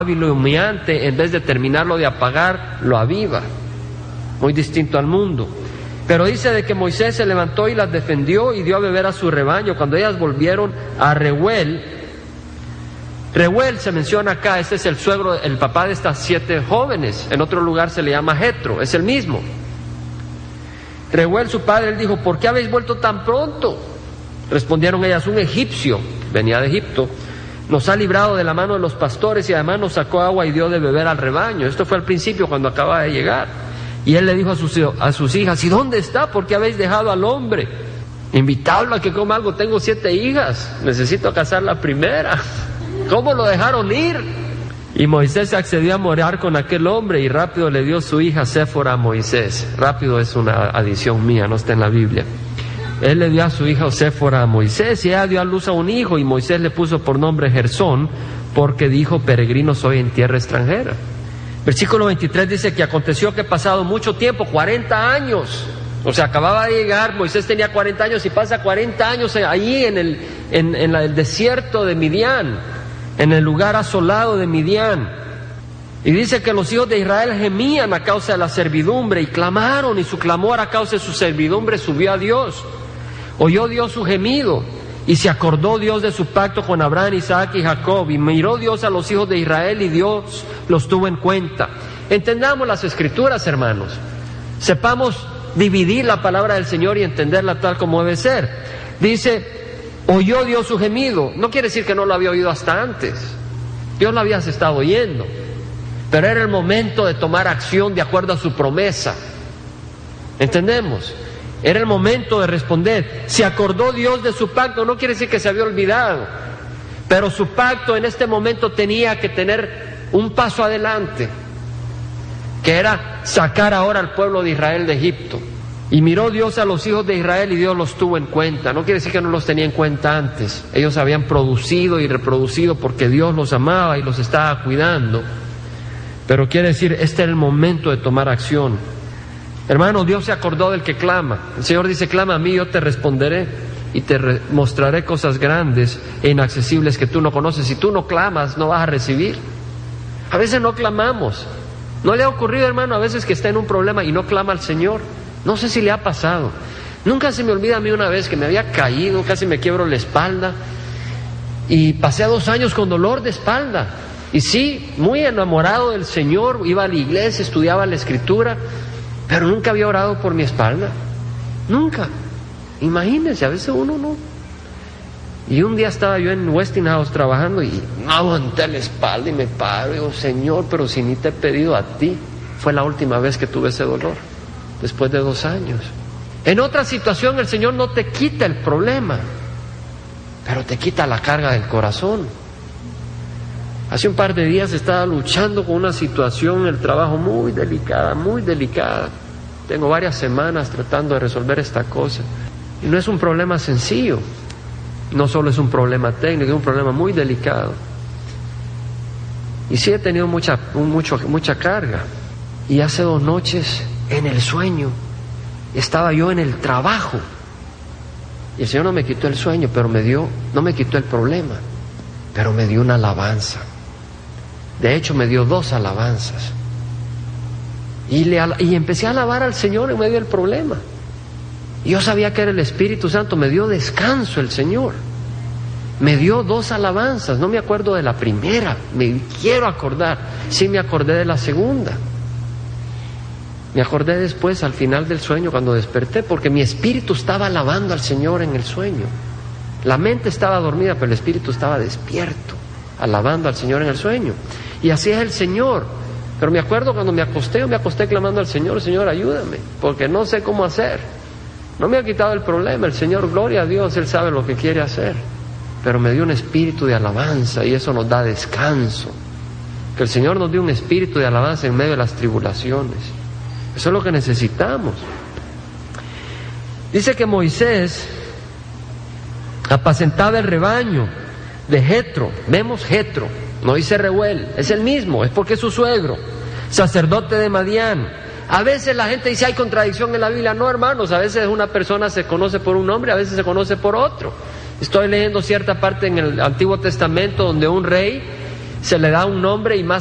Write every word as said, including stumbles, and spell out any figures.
y lo humeante, en vez de terminarlo de apagar, lo aviva. Muy distinto al mundo. Pero dice de que Moisés se levantó y las defendió y dio a beber a su rebaño. Cuando ellas volvieron a Reuel, Reuel se menciona acá, este es el suegro, el papá de estas siete jóvenes. En otro lugar se le llama Jetro, es el mismo. Reuel, su padre, él dijo: ¿por qué habéis vuelto tan pronto? Respondieron ellas: un egipcio, venía de Egipto, nos ha librado de la mano de los pastores y además nos sacó agua y dio de beber al rebaño. Esto fue al principio, cuando acaba de llegar. Y él le dijo a sus, a sus hijas: ¿y dónde está? ¿Por qué habéis dejado al hombre? Invitadlo a que coma algo, tengo siete hijas, necesito casar la primera. ¿Cómo lo dejaron ir? Y Moisés accedió a morar con aquel hombre y rápido le dio su hija Séfora a Moisés. Rápido es una adición mía, no está en la Biblia. Él le dio a su hija Séfora a Moisés y ella dio a luz a un hijo y Moisés le puso por nombre Gersón, porque dijo: peregrino soy en tierra extranjera. Versículo veintitrés dice que aconteció que pasado mucho tiempo, cuarenta años, o sea, acababa de llegar, Moisés tenía cuarenta años y pasa cuarenta años ahí en el, en, en el desierto de Midian, en el lugar asolado de Midian. Y dice que los hijos de Israel gemían a causa de la servidumbre y clamaron, y su clamor a causa de su servidumbre subió a Dios. Oyó Dios su gemido y se acordó Dios de su pacto con Abraham, Isaac y Jacob, y miró Dios a los hijos de Israel y Dios los tuvo en cuenta. Entendamos las escrituras, hermanos. Sepamos dividir la palabra del Señor y entenderla tal como debe ser. Dice: oyó Dios su gemido. No quiere decir que no lo había oído hasta antes. Dios lo había estado oyendo, pero era el momento de tomar acción de acuerdo a su promesa. ¿Entendemos? Era el momento de responder. Se acordó Dios de su pacto, no quiere decir que se había olvidado, pero su pacto en este momento tenía que tener un paso adelante, que era sacar ahora al pueblo de Israel de Egipto. Y miró Dios a los hijos de Israel y Dios los tuvo en cuenta. No quiere decir que no los tenía en cuenta antes. Ellos habían producido y reproducido porque Dios los amaba y los estaba cuidando. Pero quiere decir, este era el momento de tomar acción. Hermano, Dios se acordó del que clama. El Señor dice: clama a mí, yo te responderé y te re- mostraré cosas grandes e inaccesibles que tú no conoces. Si tú no clamas, no vas a recibir. A veces no clamamos. ¿No le ha ocurrido, hermano, a veces que está en un problema y no clama al Señor? No sé si le ha pasado. Nunca se me olvida a mí una vez que me había caído, casi me quiebro la espalda y pasé dos años con dolor de espalda. Y sí, muy enamorado del Señor, iba a la iglesia, estudiaba la Escritura, pero nunca había orado por mi espalda. Nunca. Imagínense, a veces uno no. Y un día estaba yo en Westinghouse trabajando y no aguanté la espalda y me paro y digo: Señor, pero si ni te he pedido a ti. Fue la última vez que tuve ese dolor, después de dos años. En otra situación el Señor no te quita el problema, pero te quita la carga del corazón. Hace un par de días estaba luchando con una situación en el trabajo muy delicada, muy delicada. Tengo varias semanas tratando de resolver esta cosa. Y no es un problema sencillo. No solo es un problema técnico, es un problema muy delicado. Y sí he tenido mucha, mucho, mucha carga. Y hace dos noches, en el sueño, estaba yo en el trabajo. Y el Señor no me quitó el sueño, pero me dio, no me quitó el problema, pero me dio una alabanza. De hecho, me dio dos alabanzas. Y, le, y empecé a alabar al Señor en medio del problema. Y yo sabía que era el Espíritu Santo. Me dio descanso el Señor. Me dio dos alabanzas. No me acuerdo de la primera, me quiero acordar. Sí me acordé de la segunda. Me acordé después, al final del sueño, cuando desperté, porque mi espíritu estaba alabando al Señor en el sueño. La mente estaba dormida, pero el espíritu estaba despierto, alabando al Señor en el sueño. Y así es el Señor. Pero me acuerdo cuando me acosté, yo me acosté clamando al Señor: Señor, ayúdame, porque no sé cómo hacer. No me ha quitado el problema, el Señor, gloria a Dios, Él sabe lo que quiere hacer. Pero me dio un espíritu de alabanza y eso nos da descanso. Que el Señor nos dé un espíritu de alabanza en medio de las tribulaciones. Eso es lo que necesitamos. Dice que Moisés apacentaba el rebaño de Jetro. Vemos Jetro, no dice Reuel, es el mismo, es porque es su suegro, sacerdote de Madián. A veces la gente dice: hay contradicción en la Biblia. No, hermanos, a veces una persona se conoce por un nombre, a veces se conoce por otro. Estoy leyendo cierta parte en el Antiguo Testamento donde un rey se le da un nombre y más